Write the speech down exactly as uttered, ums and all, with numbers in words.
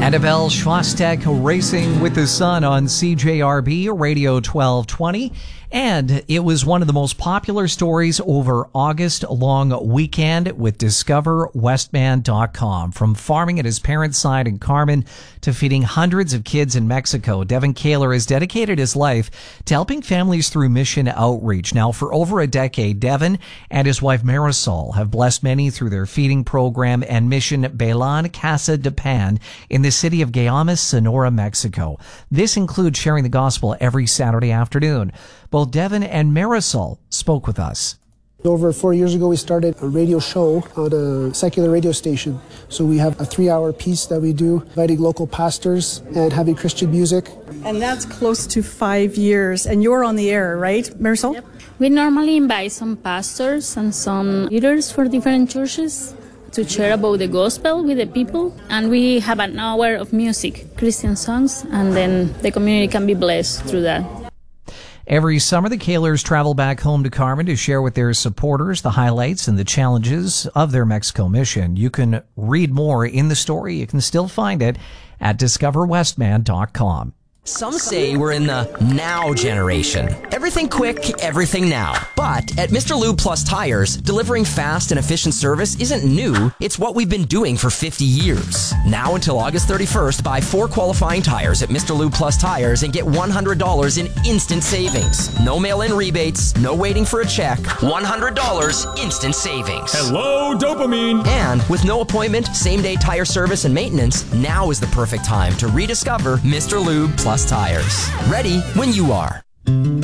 Annabelle Schwastek Racing with the Sun on C J R B Radio twelve twenty. And it was one of the most popular stories over August-long weekend with Discover Westman dot com. From farming at his parents' side in Carmen to feeding hundreds of kids in Mexico, Devin Kaler has dedicated his life to helping families through mission outreach. Now, for over a decade, Devin and his wife Marisol have blessed many through their feeding program and mission Belan Casa de Pan in the city of Guaymas, Sonora, Mexico. This includes sharing the gospel every Saturday afternoon. Both Devin and Marisol spoke with us. Over four years ago, we started a radio show on a secular radio station. So we have a three-hour piece that we do, inviting local pastors and having Christian music. And that's close to five years. And you're on the air, right, Marisol? Yep. We normally invite some pastors and some leaders for different churches to share about the gospel with the people. And we have an hour of music, Christian songs, and then the community can be blessed through that. Every summer, the Kalers travel back home to Carmen to share with their supporters the highlights and the challenges of their Mexico mission. You can read more in the story. You can still find it at Discover Westman dot com. Some say we're in the now generation. Everything quick, everything now. But at Mister Lube Plus Tires, delivering fast and efficient service isn't new. It's what we've been doing for fifty years. Now until August thirty-first, buy four qualifying tires at Mister Lube Plus Tires and get one hundred dollars in instant savings. No mail-in rebates, no waiting for a check. one hundred dollars instant savings. Hello, dopamine! And with no appointment, same-day tire service and maintenance, now is the perfect time to rediscover Mister Lube Plus Tires. Ready when you are.